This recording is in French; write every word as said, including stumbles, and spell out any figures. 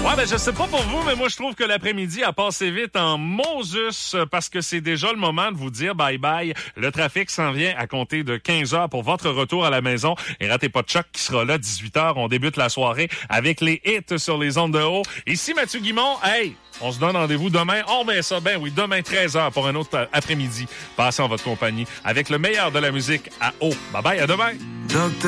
Ouais, ben je sais pas pour vous, mais moi je trouve que l'après-midi a passé vite en Moses parce que c'est déjà le moment de vous dire bye-bye. Le trafic s'en vient à compter de quinze heures pour votre retour à la maison. Et ratez pas de choc qui sera là dix-huit heures. On débute la soirée avec les hits sur les ondes de haut. Ici Mathieu Guimond. Hey, on se donne rendez-vous demain. On met ça, ben oui, demain treize heures pour un autre après-midi. Passez en votre compagnie avec le meilleur de la musique à haut. Bye-bye, à demain. Docteur